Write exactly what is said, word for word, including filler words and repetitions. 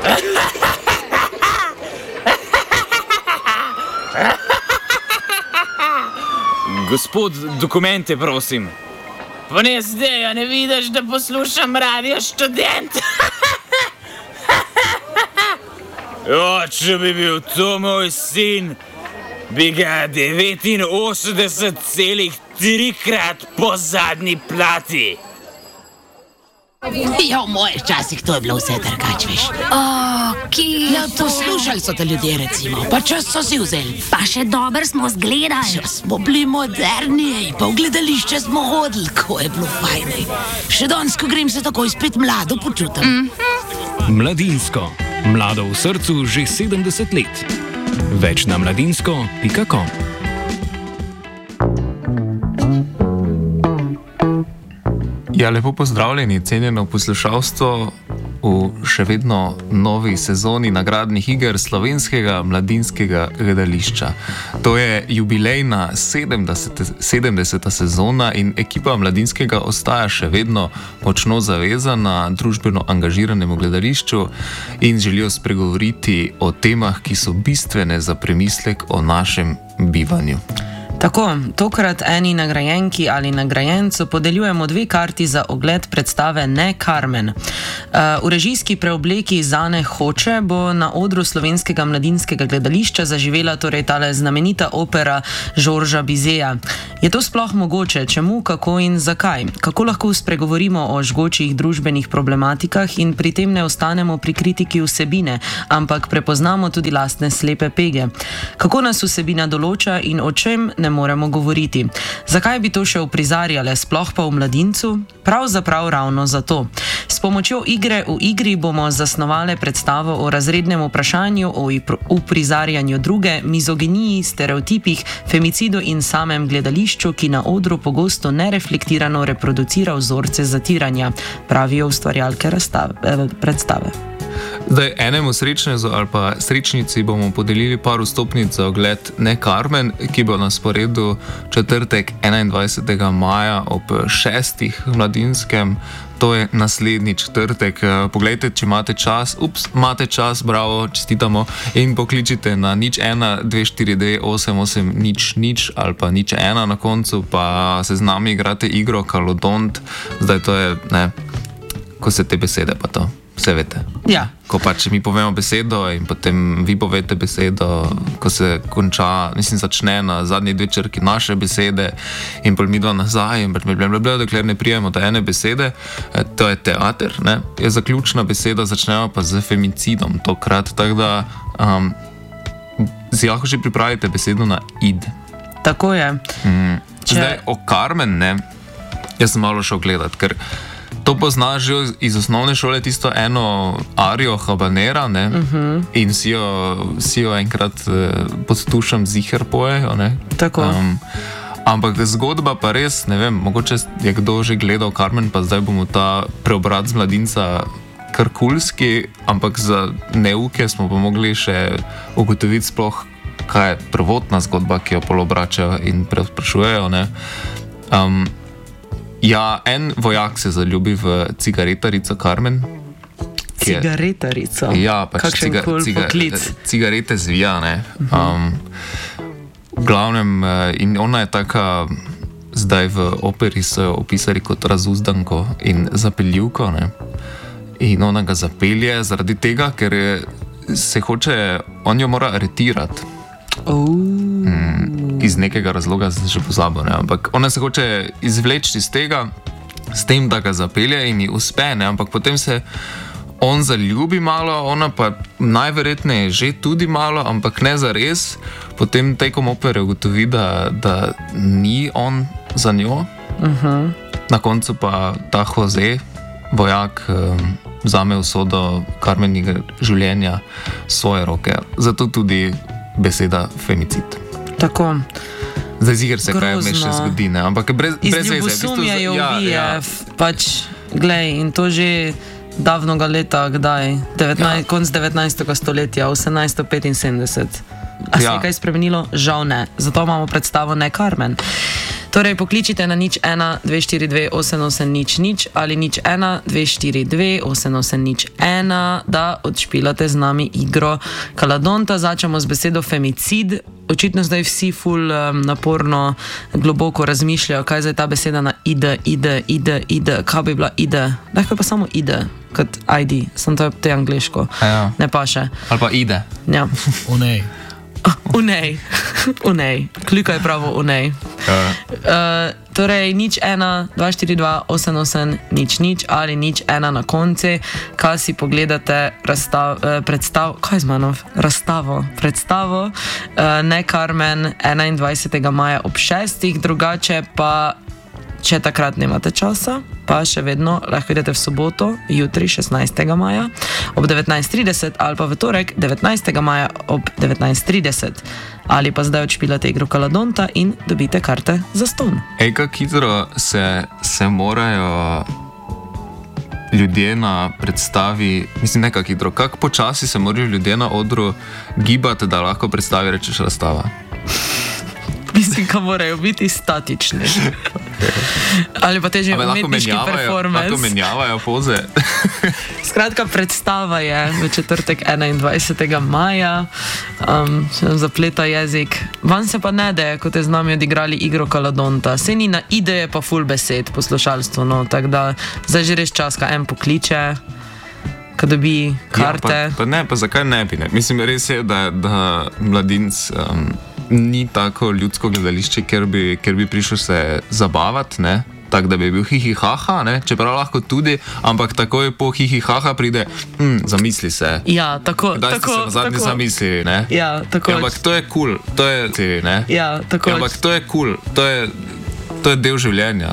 Gospod, dokumente, prosim. Pa ne zdaj, a ne vidiš, da poslušam Radio Študent? O, če bi bil to moj sin, bi ga devetinosemdeset celih tri krat po zadnji plati. Ja, v mojih časih to je bilo vse drugače, veš. O, ki... Ja, poslušali so te ljudje, recimo, pa čas so si vzeli. Pa še dober smo zgledali. Ja, smo bili moderni, pa v gledališče smo hodili, ko je bilo fajn. Še danes, ko grem, se takoj spet mlado počutim. Mm. Mladinsko. Mlado v srcu že sedemdeset let. Več na mladinsko pika com. Ja, lepo pozdravljeni, cenjeno poslušalstvo v še vedno novi sezoni nagradnih iger Slovenskega mladinskega gledališča. To je jubilejna sedemdeseta sezona in ekipa mladinskega ostaja še vedno močno zavezana družbeno angažiranemu gledališču in želijo spregovoriti o temah, ki so bistvene za premislek o našem bivanju. Tako, tokrat eni nagrajenki ali nagrajencu podeljujemo dve karti za ogled predstave Ne Carmen. V režijski preobleki Zane Hoče bo na odru Slovenskega mladinskega gledališča zaživela torej tale znamenita opera Žorža Bizeja. Je to sploh mogoče? Čemu, kako in zakaj? Kako lahko spregovorimo o žgočih družbenih problematikah in pri tem ne ostanemo pri kritiki vsebine, ampak prepoznamo tudi lastne slepe pege? Kako nas vsebina določa in o čem ne moremo govoriti? Zakaj bi to še uprizarjale, sploh pa v mladincu? Pravzaprav ravno zato. S pomočjo igre v igri bomo zasnovale predstavo o razrednem vprašanju, o uprizarjanju druge, mizoginiji, stereotipih, femicidu in samem gledališču, ki na odru pogosto nereflektirano reproducira vzorce zatiranja, pravijo ustvarjalke razstave, predstave. Zdaj, enemu srečnezu ali pa srečnici bomo podelili par vstopnic za ogled Ne Carmen, ki bo na sporedu četrtek enaindvajsetega maja ob šestih v Mladinskem. To je naslednji četrtek. Poglejte, če imate čas, ups, imate čas, bravo, čestitamo in pokličite na nič ena dve štiri dve osem osem nič nič ali pa nič ena na koncu, pa se z nami igrate igro Kalodont. Zdaj to je, ne, ko se te besede pa to. Vse veste. Ja. Ko pač mi povemo besedo in potem vi povete besedo, ko se konča, mislim, začne na zadnji dve črki naše besede in pol mi dva nazaj in pač blablabla, dokler ne prijemo do ene besede, to je teater, ne, je zaključna beseda, začnemo pa z femicidom tokrat, tako da um, si lahko že pripravite besedo na id. Tako je. Mm. Če... Zdaj, o Carmen, ne, jaz sem malo šel gledat, ker to poznaš že iz osnovne šole, tisto eno arijo habanera, ne, uh-huh. in si jo, si jo enkrat eh, pod tušem ziher pojejo, ne. Tako. Um, ampak zgodba pa res, ne vem, mogoče je kdo že gledal Carmen, pa zdaj bomo ta preobrat z mladinca kar kulski, ampak za neuke smo pa mogli še ugotoviti sploh, kaj je prvotna zgodba, ki jo polobračajo in preodprašujejo, ne. Um, Ja, en vojak se zaljubi v cigaretarico Carmen. Cigaretarico? Ja, pač kakšen ciga, cool ciga, poklic. Cigarete zvija, ne. Um, v glavnem, in ona je taka, zdaj v operi so jo opisali kot razuzdanko in zapeljivko, ne. In ona ga zapelje zaradi tega, ker je, se hoče, on jo mora aretirati. Oh. Mm, iz nekega razloga sem še pozabil, ne? Ampak ona se hoče izvleči iz tega s tem, da ga zapelje in ji uspe, ne? Ampak potem se on zaljubi malo, ona pa najverjetneje že tudi malo, ampak ne zares. Potem tekom opere ugotovi, da, da ni on za njo. Uh-huh. Na koncu pa ta Jose, vojak, um, vzame usodo Carmenjega življenja svoje roke. Zato tudi beseda femicid. Tako. Zdaj ziger se, kaj me še zgodi, ne? Ampak brez, brez veze. Iz ljubosumja jo ja, ubije, ja. pač, glej, in to že davnoga leta, kdaj? devetnajst, ja. Konc devetnajstega stoletja, osemnajststo petinsedemdeset. A se ja. je kaj spremenilo? Žal ne. Zato imamo predstavo Ne Carmen. Torej, pokličite na nič ena, dve štiri dve, osem osem nič nič ali nič ena, dve štiri dve, osem osem nič ena, da odšpilate z nami igro Kaladonta. Začnemo z besedo femicid. Očitno zdaj vsi ful um, naporno, globoko razmišljajo, kaj je ta beseda na ide, ide, ide, ide, kaj bi bila ide. Lahko je pa samo ide, kot I D, sem to je angliško. Ja. Ne pa še. Ali pa ide. Ja. Unej. Unej, unej, klika je pravo unej. Ja. Uh, torej, nič ena, dva štiri dva, osem osem, nič nič ali nič ena na konci, kaj si pogledate razstav, uh, predstav, kaj z mano, razstavo, predstavo, uh, ne Carmen, enaindvajsetega maja ob šestih, drugače pa, če takrat nimate časa, pa še vedno lahko idete v soboto, jutri, šestnajstega maja, ob devetnajst trideset ali pa v torek, devetnajstega maja ob devetnajst trideset. Ali pa zdaj odšpilate igro Kaladonta in dobite karte za ston. Ej, kako hitro se, se morajo ljudje na predstavi, mislim, ne kako hitro, kako počasi se morajo ljudje na odru gibati, da lahko predstavi rečeš razstava. Mislim, da morajo biti statični. Ali pa teže umetniški performance. Lahko menjavajo poze. Skratka, predstava je v četrtek enaindvajsetega maja, um, se nam zapleta jezik. Van se pa ne de, kot je z nami odigrali igro Kaladonta. Se ni na ideje pa ful besed poslušalstvo, no, tako da zdaj že res čas, ka en pokliče, ka dobi karte. Ja, pa, pa ne, pa zakaj ne bi, ne? Mislim, res je, da, da mladinc um, ni tako ljudsko gledališče, ker bi, ker bi prišel se zabavati, ne? Tako da bi bil hihihaha, ne? Čeprav lahko tudi, ampak takoj po hihihaha pride, mm, zamisli se. Ja, tako, Kdaj tako, ste se nazadnje tako. zamislili, ne? Ja, tako. Ja, ampak to je kul, cool, to je, ne? Ja, tako. Ja, ampak to je kul, cool, to je, to je del življenja.